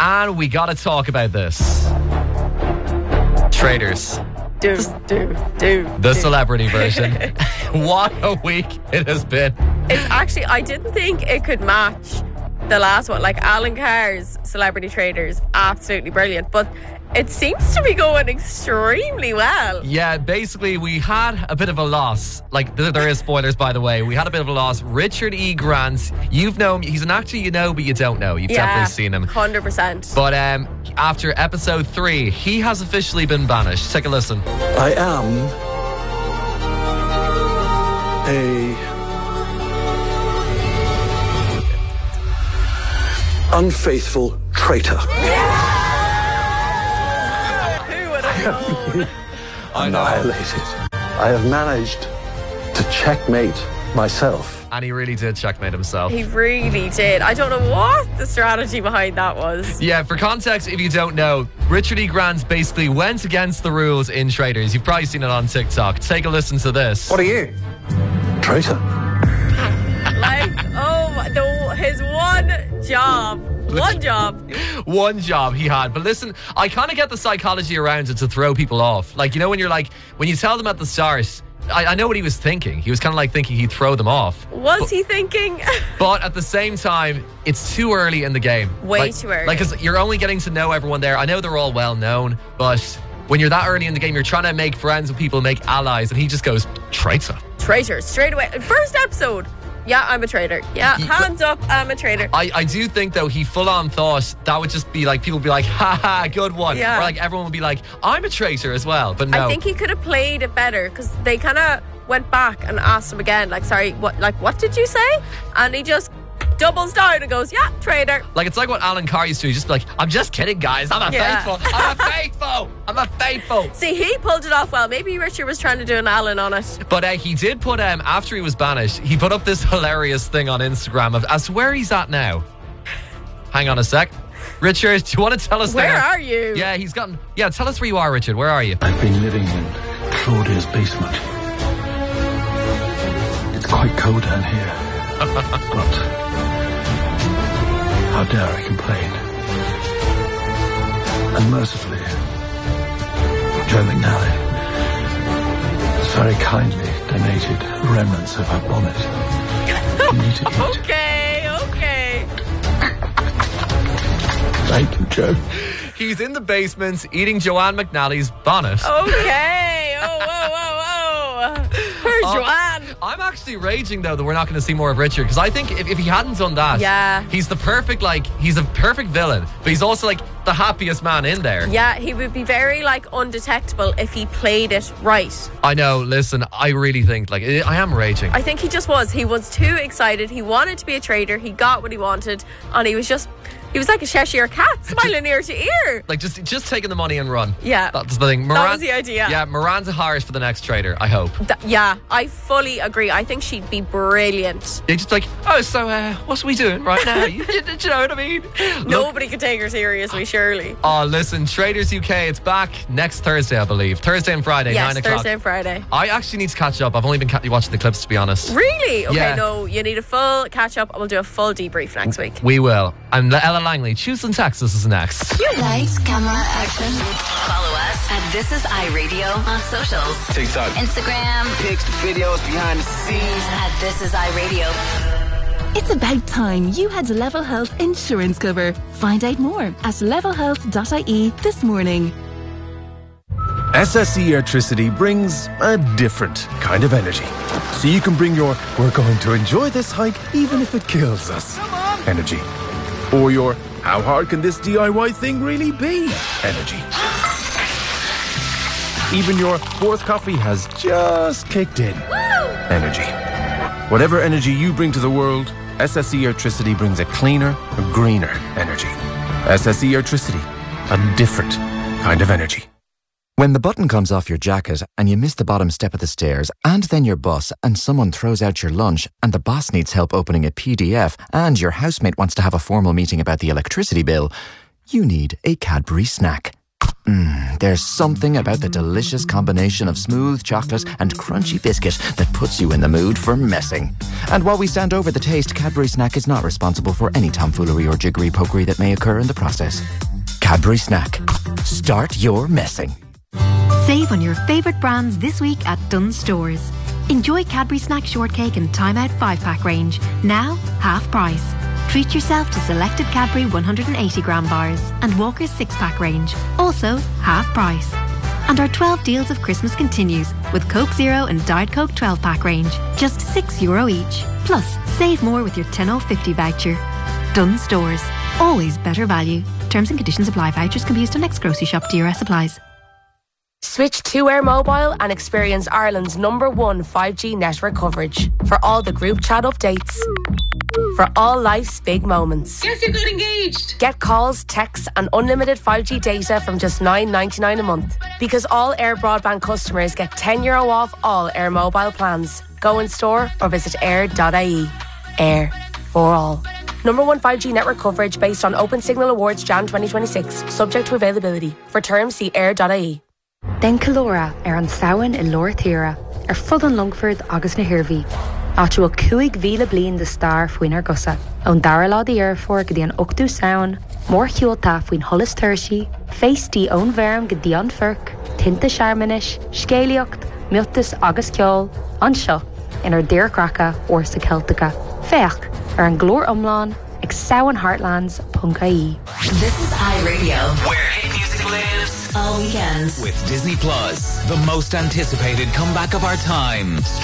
And we got to talk about this. Traitors. The celebrity version. What a week it has been. It's actually, I didn't think it could match the last one. Like Alan Carr's Celebrity Traitors, absolutely brilliant. But it seems to be going extremely well. Yeah, basically we had a bit of a loss. Like there is spoilers, by the way. We had a bit of a loss. Richard E. Grant, you've known, he's an actor you know, but you don't know. You've definitely seen him. 100%. But after episode 3, he has officially been banished. Take a listen. I am a unfaithful traitor. Annihilated. I have managed to checkmate myself. And he really did checkmate himself. He really did. I don't know what the strategy behind that was. Yeah, for context, if you don't know, Richard E. Grant basically went against the rules in Traitors. You've probably seen it on TikTok. Take a listen to this. What are you? Traitor. Like, his one job. One job he had. But listen, I kind of get the psychology around it to throw people off. Like, you know, when you tell them at the start, I know what he was thinking. He was kind of like thinking he'd throw them off. Was he thinking? But at the same time, it's too early in the game. Way too early. Like, because you're only getting to know everyone there. I know they're all well known, but when you're that early in the game, you're trying to make friends with people, make allies, and he just goes, traitor. Traitor, straight away. First episode. Yeah, I'm a traitor. Yeah, hands up, I'm a traitor. I do think, though, he full-on thought that would just be like, people would be like, ha, good one. Yeah. Or like everyone would be like, I'm a traitor as well. But no. I think he could have played it better because they kind of went back and asked him again, like, sorry, what did you say? And he just doubles down and goes, yeah, traitor. Like, it's like what Alan Carr used to do. Just be like, I'm just kidding, guys. I'm a faithful. See, he pulled it off well. Maybe Richard was trying to do an Alan on it. But he did put, after he was banished, he put up this hilarious thing on Instagram as to where he's at now. Hang on a sec. Richard, do you want to tell us where are you? Yeah, tell us where you are, Richard. Where are you? I've been living in Claudia's basement. It's quite cold down here. But how dare I complain? And mercifully, Joe McNally has very kindly donated remnants of her bonnet for me to eat. Okay. Thank you, Joe. He's in the basement eating Joanne McNally's bonnet. Okay. Where's Joanne? I'm actually raging, though, that we're not going to see more of Richard, because I think if he hadn't done that, he's the perfect, he's a perfect villain, but he's also, the happiest man in there. Yeah, he would be very, undetectable if he played it right. I know, listen, I really think, I am raging. I think he just was. He was too excited. He wanted to be a traitor. He got what he wanted, and he was like a Cheshire cat, smiling ear to ear. Just taking the money and run. Yeah. That's the thing. That was the idea. Yeah, Miranda Harris for the next traitor, I hope. Yeah, I fully agree. I think she'd be brilliant. They're just what are we doing right now? you know what I mean? Nobody could take her seriously, surely. Oh, listen, Traitors UK, it's back next Thursday, I believe. Thursday and Friday, 9 o'clock. Thursday and Friday. I actually need to catch up. I've only been watching the clips, to be honest. Really? Okay, yeah. No, you need a full catch up. We'll do a full debrief next week. We will. And Ella Langley, Tuesday, Texas is next. Lights, camera, action. Follow us at This Is iRadio on socials. TikTok, Instagram, pics, videos, behind the scenes at This Is iRadio. It's about time you had Level Health insurance cover. Find out more at levelhealth.ie this morning. SSE Electricity brings a different kind of energy. So you can bring your "we're going to enjoy this hike even if it kills us" energy. Or your "how hard can this DIY thing really be" energy. Even your fourth coffee has just kicked in energy. Whatever energy you bring to the world, SSE Electricity brings a cleaner, a greener energy. SSE Electricity, a different kind of energy. When the button comes off your jacket and you miss the bottom step of the stairs and then your bus and someone throws out your lunch and the boss needs help opening a PDF and your housemate wants to have a formal meeting about the electricity bill, you need a Cadbury snack. There's something about the delicious combination of smooth chocolate and crunchy biscuit that puts you in the mood for messing. And while we stand over the taste, Cadbury Snack is not responsible for any tomfoolery or jiggery pokery that may occur in the process. Cadbury Snack. Start your messing. Save on your favourite brands this week at Dunnes Stores. Enjoy Cadbury Snack Shortcake and Time Out 5-pack range, now half price. Treat yourself to selected Cadbury 180-gram bars and Walker's 6-pack range, also half price. And our 12 deals of Christmas continues with Coke Zero and Diet Coke 12-pack range, just €6 each. Plus, save more with your 10.50 voucher. Dunnes Stores, always better value. Terms and conditions apply. Vouchers can be used on next grocery shop. DRS applies. Switch to Air Mobile and experience Ireland's #1 5G network coverage for all the group chat updates. For all life's big moments. Guess who got engaged? Get calls, texts and unlimited 5G data from just $9.99 a month. Because all Air Broadband customers get €10 off all Air Mobile plans. Go in store or visit air.ie. Air for all. #1 5G network coverage based on Open Signal Awards Jan 2026. Subject to availability. For terms, see air.ie. Den Calora an saoin I Lor Thera, fud an Longford agus na Hirvi. Átual 2 mhíle bliain de star faoin ar gosa. Ón dara lá di airfor go dtí an 8 saoin, mór chiolta faoin Hollis Tuirsi, féistí ón bherm go dtí an Firk, tinta searmanis, scéiliocht, mutas agus ceol, an seo, inar dearcracha orsa Celtica. Feach ar an glór umláin ag saoinheartlands.ie. This is iRadio. Where hit music lives all weekend. with Disney Plus, the most anticipated comeback of our time.